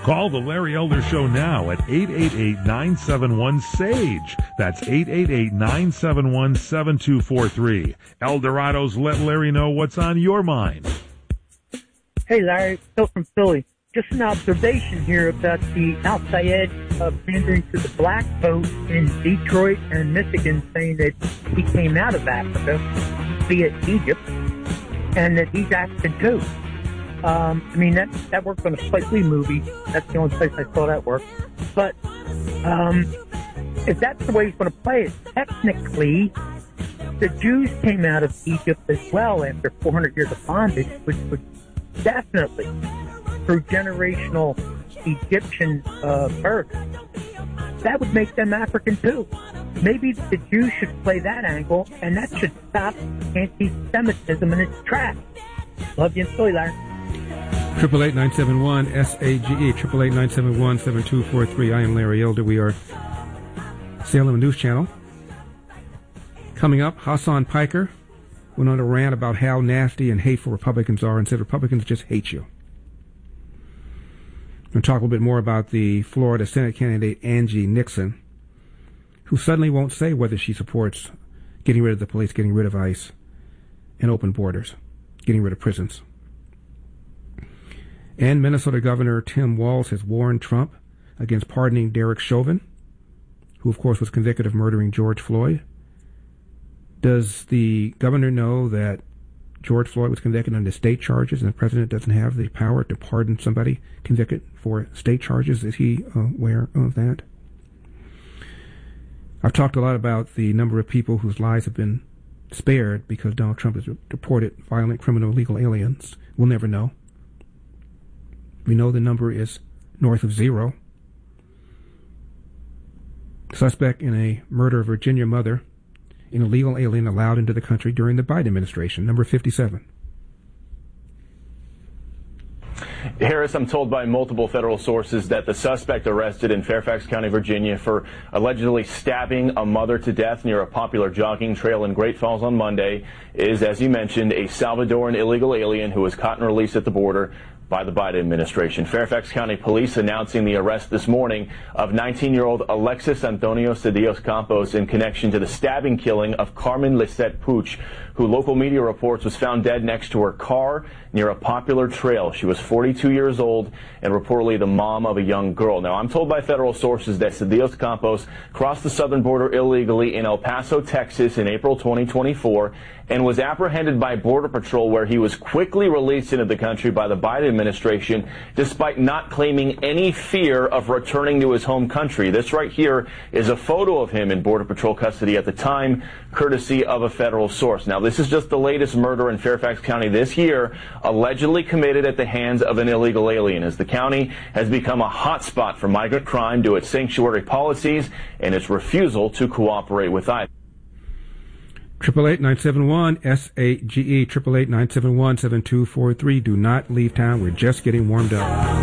Call the Larry Elder Show now at 888-971-SAGE. That's 888-971-7243. Eldorado's Let Larry Know What's on Your Mind. Hey, Larry. Phil from Philly. Just an observation here about the Al Sayed pandering to the black vote in Detroit and Michigan, saying that he came out of Africa via Egypt and that he's African too. I mean, that worked on a Spike Lee movie. That's the only place I saw that work. But if that's the way he's going to play it, technically, the Jews came out of Egypt as well after 400 years of bondage, which would definitely, through generational Egyptian birth, that would make them African too. Maybe the Jews should play that angle, and that should stop anti-Semitism in its tracks. Love you and Philly, Larry. 888-971-SAGE, 888-971-7243. I am Larry Elder. We are Salem News Channel. Coming up, Hassan Piker went on a rant about how nasty and hateful Republicans are and said Republicans just hate you. We'll talk a little bit more about the Florida Senate candidate Angie Nixon, who suddenly won't say whether she supports getting rid of the police, getting rid of ICE, and open borders, getting rid of prisons. And Minnesota Governor Tim Walz has warned Trump against pardoning Derek Chauvin, who, of course, was convicted of murdering George Floyd. Does the governor know that George Floyd was convicted under state charges and the president doesn't have the power to pardon somebody convicted for state charges? Is he aware of that? I've talked a lot about the number of people whose lives have been spared because Donald Trump has deported violent, criminal, illegal aliens. We'll never know. We know the number is north of 0. Suspect in a murder of Virginia mother, an illegal alien allowed into the country during the Biden administration, number 57. Harris, I'm told by multiple federal sources that the suspect arrested in Fairfax County, Virginia for allegedly stabbing a mother to death near a popular jogging trail in Great Falls on Monday is, as you mentioned, a Salvadoran illegal alien who was caught and released at the border by the Biden administration. Fairfax County Police announcing the arrest this morning of 19-year-old Alexis Antonio Cedillos Campos in connection to the stabbing killing of Carmen Lisette Puch, who local media reports was found dead next to her car near a popular trail. She was 42 years old and reportedly the mom of a young girl. Now, I'm told by federal sources that Cedillos Campos crossed the southern border illegally in El Paso, Texas in April 2024 and was apprehended by Border Patrol, where he was quickly released into the country by the Biden administration despite not claiming any fear of returning to his home country. This right here is a photo of him in Border Patrol custody at the time, courtesy of a federal source. Now, this is just the latest murder in Fairfax County this year, allegedly committed at the hands of an illegal alien, as the county has become a hotspot for migrant crime due to its sanctuary policies and its refusal to cooperate with ICE. 888-971-SAGE, 888-971-7243. Do not leave town. We're just getting warmed up.